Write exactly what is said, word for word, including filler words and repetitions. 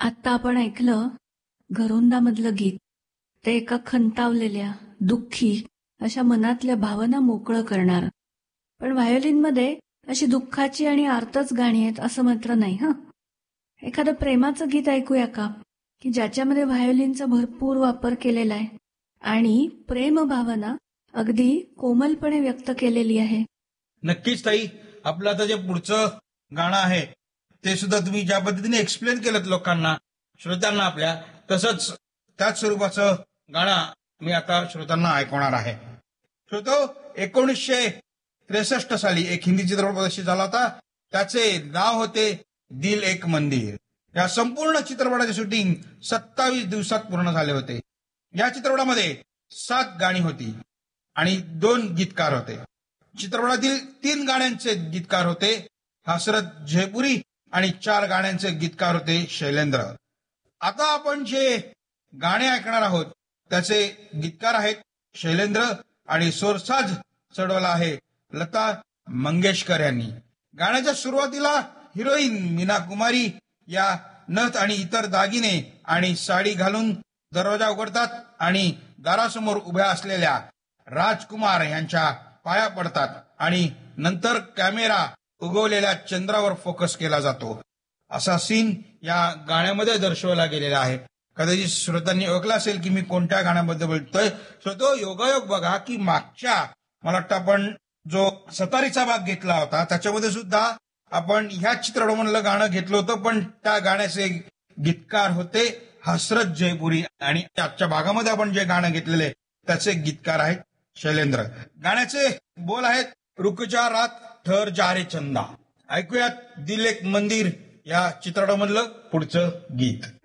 आत्ता आपण ऐकलं घरोंदामधलं गीत. ते एका खंतावलेल्या, दुःखी अशा मनातल्या भावना मोकळं करणार. पण व्हायोलिनमध्ये अशी दुःखाची आणि आर्तच गाणी आहेत असं मात्र नाही. हं एखादं प्रेमाचं गीत ऐकूया का, की ज्याच्यामध्ये व्हायोलिनचा भरपूर वापर केलेला आहे आणि प्रेम भावना अगदी कोमलपणे व्यक्त केलेली आहे. नक्कीच ताई. आपलं आता जे पुढचं गाणं आहे ते सुद्धा तुम्ही ज्या पद्धतीने एक्सप्लेन केलं लोकांना, श्रोत्यांना आपल्या, तसंच त्याच स्वरूपाचं गाणं मी आता श्रोत्यांना ऐकवणार आहे. श्रोतो, एकोणीसशे त्रेसष्ट साली एक हिंदी चित्रपट प्रदर्शित झाला होता. त्याचे नाव होते दिल एक मंदिर. या संपूर्ण चित्रपटाचे शूटिंग सत्तावीस दिवसात पूर्ण झाले होते. या चित्रपटामध्ये सात गाणी होती आणि दोन गीतकार होते. चित्रपटातील तीन गाण्यांचे गीतकार होते हसरत जयपुरी आणि चार गाण्यांचे गीतकार होते शैलेंद्र. आता आपण जे गाणे ऐकणार आहोत त्याचे गीतकार आहेत शैलेंद्र आणि स्वरसाज चढवला आहे लता मंगेशकर यांनी. गाण्याच्या सुरुवातीला हिरोईन मीना कुमारी या नथ आणि इतर दागिने आणि साडी घालून दरवाजा उघडतात आणि दारासमोर उभ्या असलेल्या राजकुमार यांच्या पाया पडतात आणि नंतर कॅमेरा उगवलेल्या चंद्रावर फोकस केला जातो. असा सीन या गाण्यामध्ये दर्शवला गेलेला आहे. कदाचित श्रोत्यांनी ओळखलं असेल की मी कोणत्या गाण्याबद्दल बोलतोय. श्रोतो, योगायोग बघा की मागच्या मला वाटतं आपण जो सतारीचा भाग घेतला होता त्याच्यामध्ये सुद्धा आपण ह्या चित्रपटामधलं गाणं घेतलं होतं, पण त्या गाण्याचे गीतकार होते हसरत जयपुरी आणि आजच्या भागामध्ये आपण जे गाणं घेतलेले त्याचे गीतकार आहेत शैलेंद्र. गाण्याचे बोल आहेत रुक जा रात ठहर जा रे चंदा. ऐकूयात दिल एक मंदिर या चित्रपटामधलं पुढचं गीत.